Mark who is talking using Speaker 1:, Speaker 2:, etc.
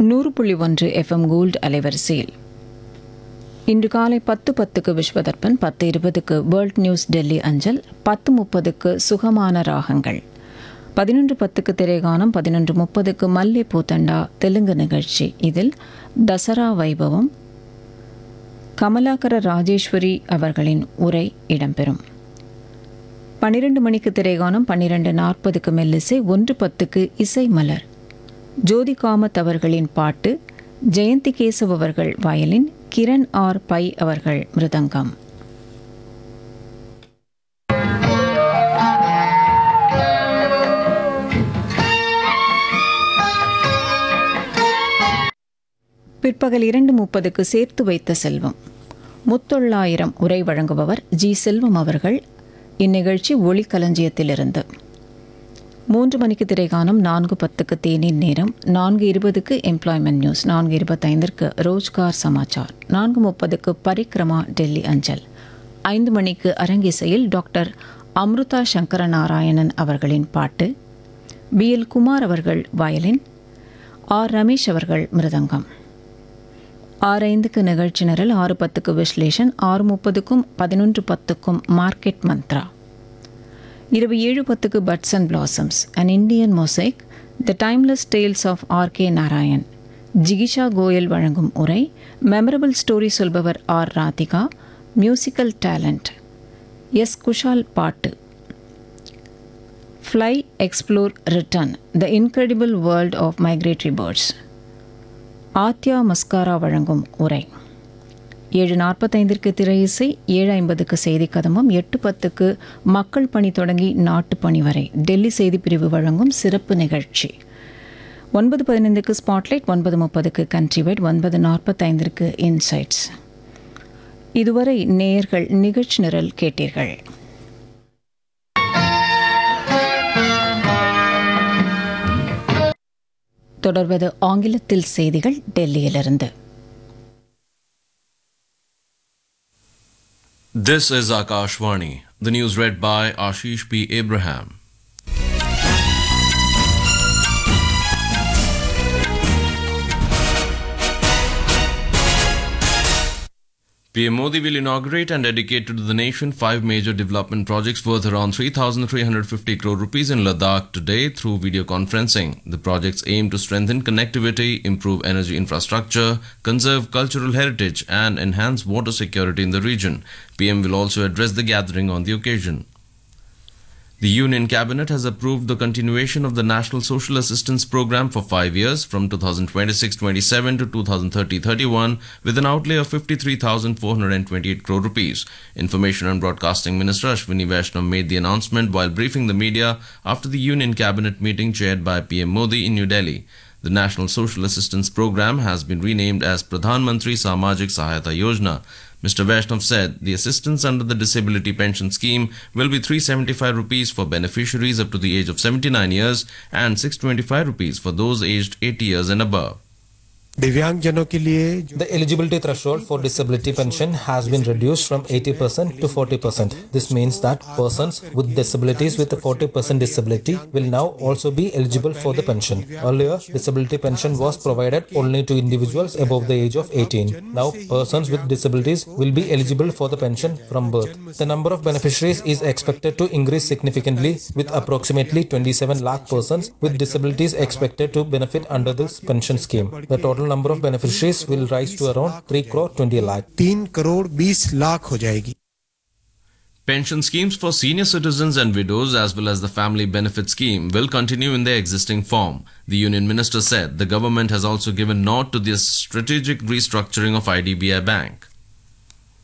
Speaker 1: 100.1 FM gold அலைவரிசையில் இன்று காலை 10:10க்கு விஸ்வதர்பன், 10:20க்கு வேர்ல்ட் நியூஸ் டெல்லி அஞ்சல், 10:30க்கு சுகமான ராகங்கள், 11:10க்கு திரைகானம், 11:30க்கு மல்லே பூத்தண்டா தெலுங்கு நிகழ்ச்சி. இதில் தசரா வைபவம் கமலாகர ராஜேஸ்வரி அவர்களின் உரை இடம்பெறும். 12 மணிக்கு திரைகானம், 12:40க்கு மெல்லிசை, 1:10க்கு இசை மலர் ஜோதி காமத் அவர்களின் பாட்டு, ஜெயந்தி கேசவ் அவர்கள் வயலின், கிரண் ஆர் பை அவர்கள் மிருதங்கம். பிற்பகல் 2:30க்கு சேர்த்து வைத்த செல்வம் முத்தொள்ளாயிரம் உரை வழங்குபவர் ஜி செல்வம் அவர்கள். இந்நிகழ்ச்சி ஒளிக்களஞ்சியத்திலிருந்து. 3 மணிக்கு திரைகானம், 4:10க்கு தேநீர் நேரம், 4:20க்கு எம்ப்ளாய்மெண்ட் நியூஸ், 4:25க்கு ரோஜ்கார் சமாச்சார், 4:30க்கு பரிக்ரமா டெல்லி அஞ்சல், 5 மணிக்கு அரங்கிசையில் டாக்டர் அம்ருதா சங்கர நாராயணன் அவர்களின் பாட்டு, BL குமார் அவர்கள் வயலின், ஆர் ரமேஷ் அவர்கள் மிருதங்கம். 6:05க்கு நிகழ்ச்சி நிரல், 6:10க்கு விஸ்லேஷன், 6:30க்கும் 11:10க்கும் மார்க்கெட் மந்த்ரா, இரவு 7:10க்கு puts and blossoms an Indian mosaic, the timeless tales of R K Narayan, ஜிகிஷா Goyal வழங்கும் உரை, memorable story சொல்பவர் R Radhika, musical talent S Kushal பாட்டு, fly explore return the incredible world of migratory birds, Adhya mascara வழங்கும் உரை. 7:45க்கு திரை இசை, 7:50க்கு செய்தி கதம்பம், 8:10க்கு மக்கள் பணி தொடங்கி நாட்டு பணி வரை டெல்லி செய்திப்பிரிவு வழங்கும் சிறப்பு நிகழ்ச்சி. 9:15க்கு ஸ்பாட்லைட், 9:30க்கு கண்ட்ரி வைட், 9:45க்கு இன்சைட்ஸ். இதுவரை நேயர்கள் நிகழ்ச்சி நிரல் கேட்டீர்கள். தொடர்வது ஆங்கிலத்தில் செய்திகள் டெல்லியிலிருந்து.
Speaker 2: This is Akashvani. The news read by Ashish P. Abraham. PM Modi will inaugurate and dedicate to the nation 5 major development projects worth around 3,350 crore rupees in Ladakh today through video conferencing. The projects aim to strengthen connectivity, improve energy infrastructure, conserve cultural heritage and enhance water security in the region. PM will also address the gathering on the occasion. The Union Cabinet has approved the continuation of the National Social Assistance Programme for 5 years from 2026-27 to 2030-31 with an outlay of 53,428 crore rupees. Information and Broadcasting Minister Ashwini Vaishnav made the announcement while briefing the media after the Union Cabinet meeting chaired by PM Modi in New Delhi. The National Social Assistance Programme has been renamed as Pradhan Mantri Samajik Sahayata Yojana. Mr. Vaishnav said the assistance under the disability pension scheme will be 375 rupees for beneficiaries up to the age of 79 years and 625 rupees for those aged 80 years and above.
Speaker 3: दिव्यांगजनों के लिए
Speaker 4: The eligibility threshold for disability pension has been reduced from 80% to 40%. This means that persons with disabilities with a 40% disability will now also be eligible for the pension. Earlier, disability pension was provided only to individuals above the age of 18. Now, persons with disabilities will be eligible for the pension from birth. The number of beneficiaries is expected to increase significantly, with approximately 27 lakh persons with disabilities expected to benefit under this pension scheme. The total number of beneficiaries will rise to around 3 crore 20 lakh.
Speaker 3: 3 crore 20 lakh हो जाएगी.
Speaker 2: Pension schemes for senior citizens and widows as well as the family benefit scheme will continue in their existing form. The Union Minister said the government has also given nod to the strategic restructuring of IDBI Bank.